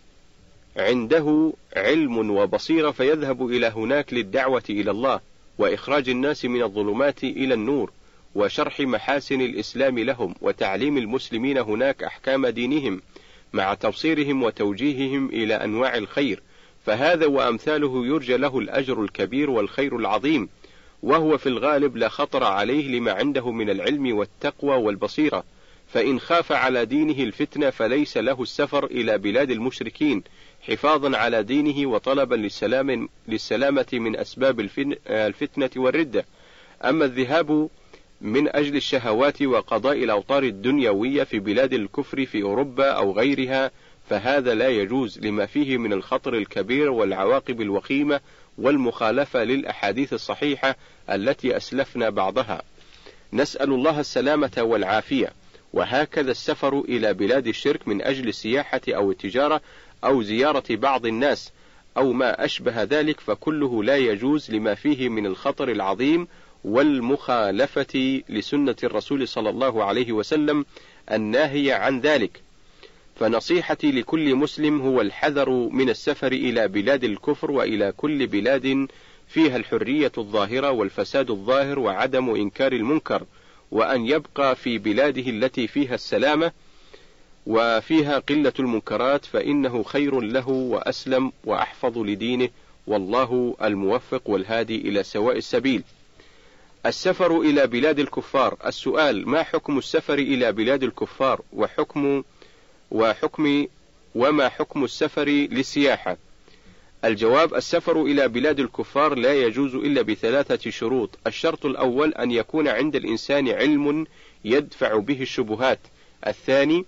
عنده علم وبصيرة فيذهب إلى هناك للدعوة إلى الله وإخراج الناس من الظلمات إلى النور وشرح محاسن الإسلام لهم وتعليم المسلمين هناك أحكام دينهم مع تبصيرهم وتوجيههم إلى أنواع الخير، فهذا وأمثاله يرجى له الأجر الكبير والخير العظيم، وهو في الغالب لا خطر عليه لما عنده من العلم والتقوى والبصيرة. فإن خاف على دينه الفتنة فليس له السفر إلى بلاد المشركين حفاظا على دينه وطلبا للسلام للسلامة من أسباب الفتنة والردة. أما الذهاب من أجل الشهوات وقضاء الأوطار الدنيوية في بلاد الكفر في أوروبا أو غيرها فهذا لا يجوز لما فيه من الخطر الكبير والعواقب الوخيمة والمخالفة للأحاديث الصحيحة التي أسلفنا بعضها. نسأل الله السلامة والعافية. وهكذا السفر إلى بلاد الشرك من أجل السياحة أو التجارة أو زيارة بعض الناس أو ما أشبه ذلك فكله لا يجوز لما فيه من الخطر العظيم والمخالفة لسنة الرسول صلى الله عليه وسلم الناهية عن ذلك. فنصيحتي لكل مسلم هو الحذر من السفر إلى بلاد الكفر وإلى كل بلاد فيها الحرية الظاهرة والفساد الظاهر وعدم إنكار المنكر، وأن يبقى في بلاده التي فيها السلامة وفيها قلة المنكرات، فإنه خير له وأسلم وأحفظ لدينه، والله الموفق والهادي إلى سواء السبيل. السفر إلى بلاد الكفار. السؤال: ما حكم السفر إلى بلاد الكفار وحكم وحكم وما حكم السفر للسياحة؟ الجواب: السفر إلى بلاد الكفار لا يجوز إلا بثلاثة شروط. الشرط الأول أن يكون عند الإنسان علم يدفع به الشبهات. الثاني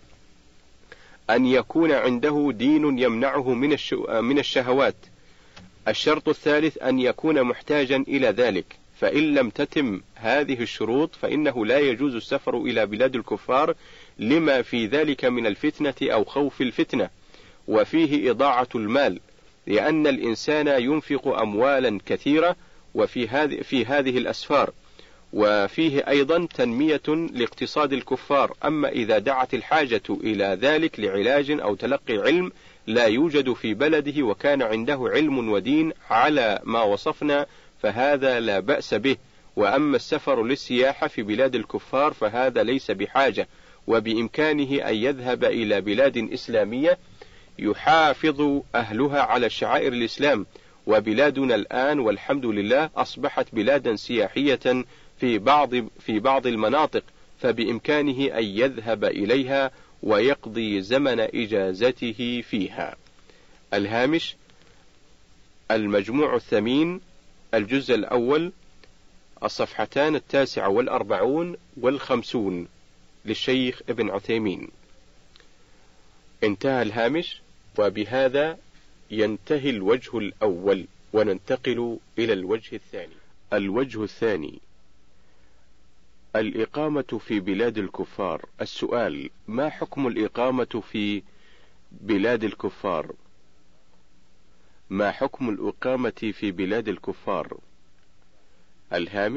أن يكون عنده دين يمنعه من من الشهوات. الشرط الثالث أن يكون محتاجا إلى ذلك. فإن لم تتم هذه الشروط فإنه لا يجوز السفر إلى بلاد الكفار لما في ذلك من الفتنة أو خوف الفتنة، وفيه إضاعة المال، لأن الإنسان ينفق أموالا كثيرة وفي هذه في هذه الأسفار، وفيه أيضا تنمية لاقتصاد الكفار. أما إذا دعت الحاجة إلى ذلك لعلاج أو تلقي علم لا يوجد في بلده وكان عنده علم ودين على ما وصفنا فهذا لا بأس به. وأما السفر للسياحة في بلاد الكفار فهذا ليس بحاجة، وبإمكانه أن يذهب إلى بلاد إسلامية يحافظ أهلها على شعائر الإسلام. وبلادنا الآن والحمد لله أصبحت بلادا سياحية في بعض في بعض المناطق، فبإمكانه أن يذهب إليها ويقضي زمن إجازته فيها. الهامش: المجموع الثمين الجزء الأول الصفحتان التاسعة والأربعون والخمسون للشيخ ابن عثيمين. انتهى الهامش، وبهذا ينتهي الوجه الأول، وننتقل إلى الوجه الثاني. الوجه الثاني: الإقامة في بلاد الكفار. السؤال: ما حكم الإقامة في بلاد الكفار؟ ما حكم الإقامة في بلاد الكفار؟ الهامش: